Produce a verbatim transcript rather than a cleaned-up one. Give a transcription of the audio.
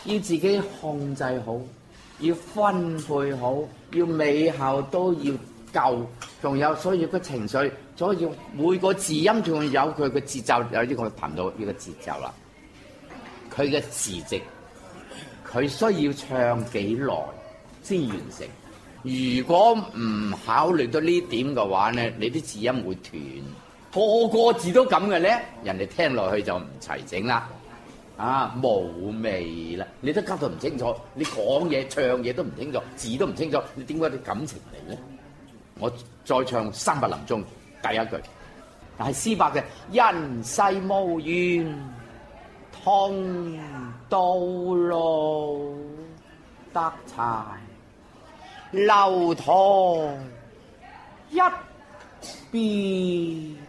要自己控制好，要分配好，要尾後都要夠，仲有所以個情緒，所以每個字音仲有佢嘅節奏，有呢個談到呢個節奏啦。佢嘅時值，佢需要唱幾耐先完成？如果唔考慮到呢點嘅話咧，你啲字音會斷，個個字都咁嘅咧，人哋聽落去就唔齊整啦。啊，冇味啦！你都交代唔清楚，你講嘢唱嘢都唔清楚，字都唔清楚，你點解啲感情嚟咧？我再唱三百林鐘第一句，但係詩伯嘅人世無緣，同到老得柴樓台一邊。